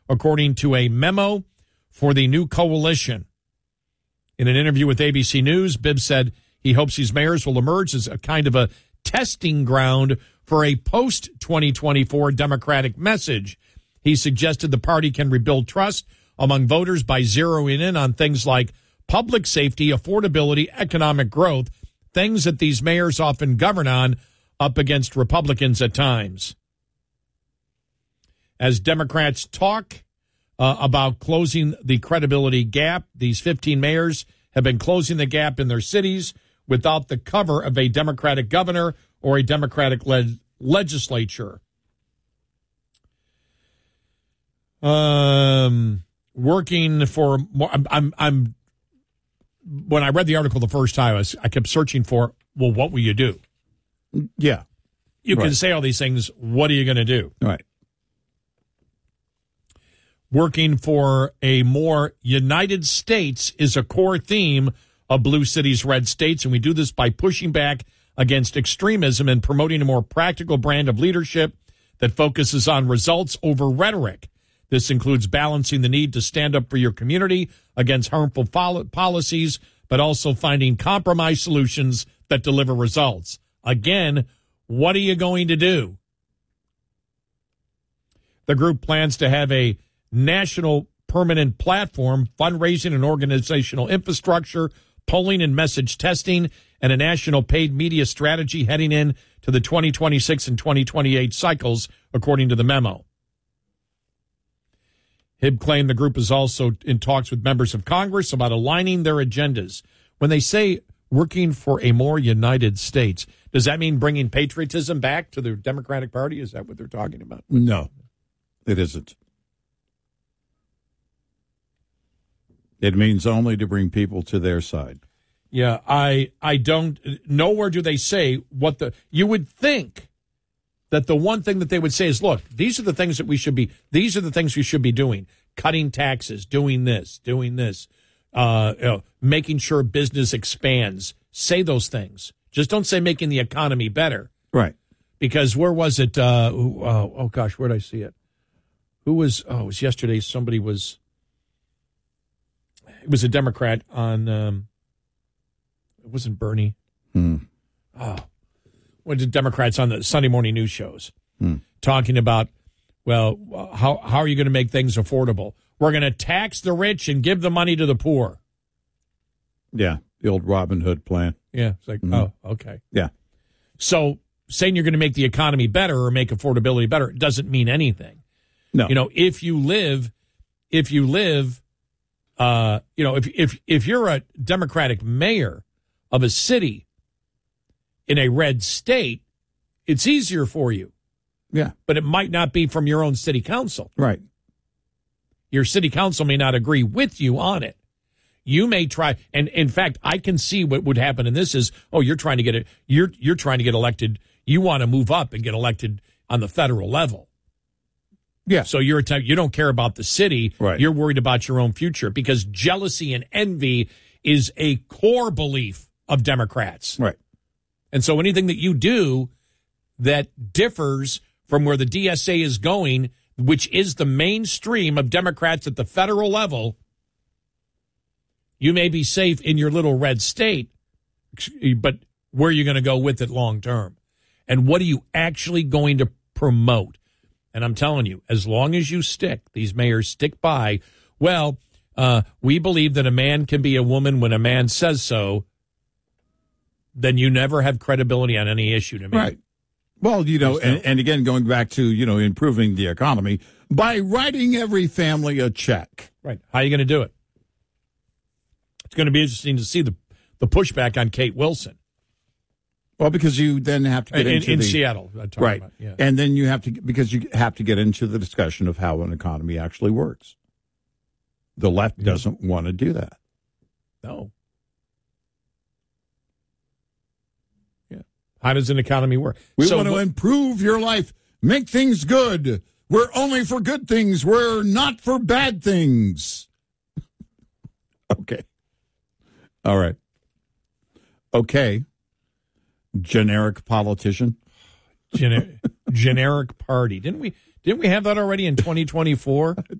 according to a memo for the new coalition. In an interview with ABC News, Bibb said he hopes these mayors will emerge as a kind of a testing ground for a post-2024 Democratic message. He suggested the party can rebuild trust among voters by zeroing in on things like public safety, affordability, economic growth, things that these mayors often govern on up against Republicans at times. As Democrats talk about closing the credibility gap, these 15 mayors have been closing the gap in their cities without the cover of a Democratic governor or a Democratic-led legislature. Working for more, I'm when I read the article the first time, I kept searching for, well, what will you do? Yeah. You can say all these things. What are you going to do? Right. Working for a more united states is a core theme of Blue Cities, Red States, and we do this by pushing back against extremism and promoting a more practical brand of leadership that focuses on results over rhetoric. This includes balancing the need to stand up for your community against harmful policies, but also finding compromise solutions that deliver results. Again, what are you going to do? The group plans to have a national permanent platform, fundraising and organizational infrastructure, polling and message testing, and a national paid media strategy heading in to the 2026 and 2028 cycles, according to the memo. Hibb claimed the group is also in talks with members of Congress about aligning their agendas. When they say working for a more united states, does that mean bringing patriotism back to the Democratic Party? Is that what they're talking about? No, it isn't. It means only to bring people to their side. Yeah, I don't, nowhere do they say what you would think that the one thing that they would say is, look, these are the things that we should be doing. Cutting taxes, doing this, making sure business expands. Say those things. Just don't say making the economy better. Right. Because where was it? Where did I see it? It was yesterday. It was a Democrat on, it wasn't Bernie. What did Democrats on the Sunday morning news shows talking about, well, how are you going to make things affordable? We're going to tax the rich and give the money to the poor. Yeah, the old Robin Hood plan. Yeah, it's like, oh, okay. Yeah. So saying you're going to make the economy better or make affordability better doesn't mean anything. No. You know, if you're a Democratic mayor of a city in a red state, it's easier for you. Yeah. But it might not be from your own city council. Right. Your city council may not agree with you on it. You may try, and in fact, I can see what would happen in this is, you're trying to get you're trying to get elected. You want to move up and get elected on the federal level. Yeah. So you don't care about the city. Right. You're worried about your own future because jealousy and envy is a core belief of Democrats. Right. And so anything that you do that differs from where the DSA is going, which is the mainstream of Democrats at the federal level, you may be safe in your little red state, but where are you going to go with it long term? And what are you actually going to promote? And I'm telling you, as long as these mayors stick by, we believe that a man can be a woman when a man says so, then you never have credibility on any issue to me. Right. Well, and again, going back to, improving the economy by writing every family a check. Right. How are you going to do it? It's going to be interesting to see the pushback on Kate Wilson. Well, because you then have to get into Seattle. Right. About, yeah. And then you have to get into the discussion of how an economy actually works. The left doesn't want to do that. No. Yeah. How does an economy work? We want to improve your life, make things good. We're only for good things. We're not for bad things. Okay. All right. Okay. Generic politician. Generic party. Didn't we have that already in 2024?